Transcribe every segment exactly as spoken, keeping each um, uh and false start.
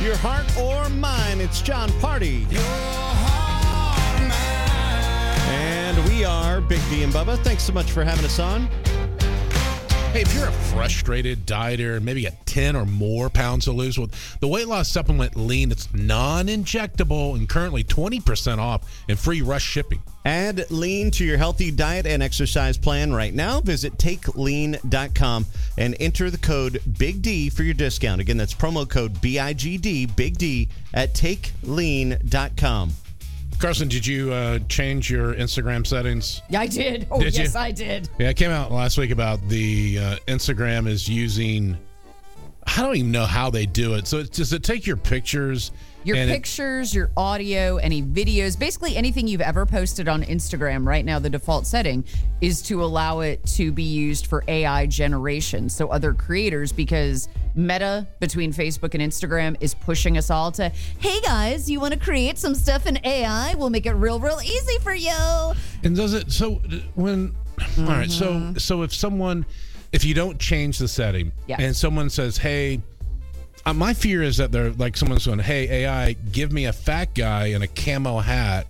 Your heart or mine. It's John Party. Your heart, mine. And we are Big D and Bubba. Thanks so much for having us on. Hey, if you're a frustrated dieter, maybe got ten or more pounds to lose, with the weight loss supplement Lean, it's non-injectable and currently twenty percent off and free rush shipping. Add Lean to your healthy diet and exercise plan right now. Visit take lean dot com and enter the code Big D for your discount. Again, that's promo code B I G D, Big D, at take lean dot com. Carson, did you uh, change your Instagram settings? Yeah, I did. Oh, Did yes, you? I did. Yeah, it came out last week about the uh, Instagram is using, I don't even know how they do it. So it, does it take your pictures? Your and pictures, your audio, any videos, basically anything you've ever posted on Instagram. Right now, the default setting is to allow it to be used for A I generation. So other creators, because Meta between Facebook and Instagram is pushing us all to, hey guys, you want to create some stuff in A I? We'll make it real, real easy for you. And does it, so when, mm-hmm. all right, so so if someone, if you don't change the setting Yeah. and someone says, hey, Uh, my fear is that they're like someone's going, hey, A I, give me a fat guy in a camo hat,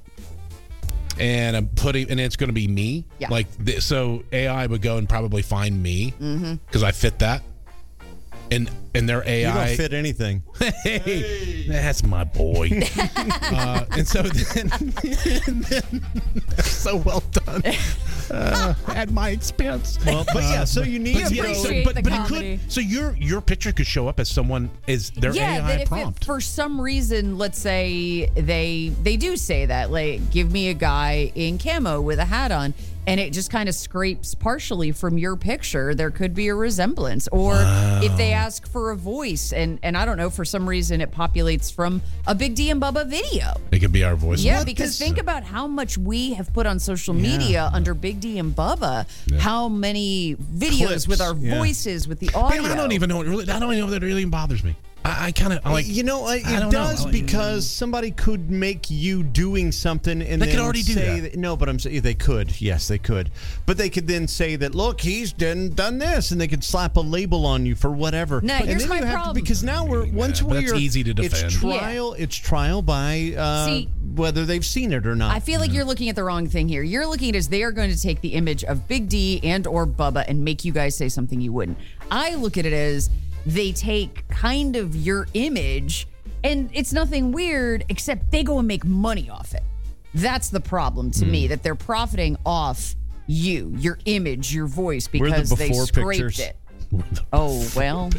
and I'm putting, and it's going to be me. Yeah. Like, th- so A I would go and probably find me because I fit that, and and their A I You don't fit anything. Hey, that's my boy. uh, and so then, and then so well done uh, at my expense. Well, but yeah, so you need But, to yeah, go. so, appreciate but, the but it comedy. could. So your your picture could show up as someone is their Yeah, A I that if prompt. it, for some reason, let's say they they do say that, like, give me a guy in camo with a hat on, and it just kind of scrapes partially from your picture, there could be a resemblance. Or Wow. if they ask for a voice, and and I don't know, for some reason it populates from a Big D and Bubba video. It could be our voice. Yeah, What because this- think about how much we have put on social media under Big D and Bubba. How many videos Clips, with our yeah. voices, with the Man, audio. I don't even know. What really, I don't even know if that really even bothers me. I, I kind of like. you know, it, I it don't does know. because somebody could make you doing something and They then could already do say that. No, but I'm saying they could. Yes, they could. But they could then say that, look, he's done done this, and they could slap a label on you for whatever. No, and here's then my you have problem. To, because now we're once but we're that's easy to defend. It's trial. It's trial by uh, See, whether they've seen it or not. I feel like you're looking at the wrong thing here. You're looking at it as they are going to take the image of Big D and or Bubba and make you guys say something you wouldn't. I look at it as they take kind of your image, and it's nothing weird except they go and make money off it. That's the problem to me, that they're profiting off you, your image, your voice, We're the because they before scraped pictures. it. Oh, well.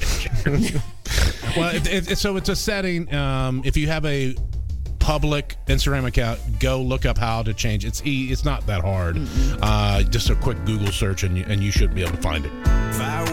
Well, it, it, so it's a setting. Um, if you have a public Instagram account, go look up how to change. It's e- it's not that hard. Uh, just a quick Google search, and you, and you should be able to find it.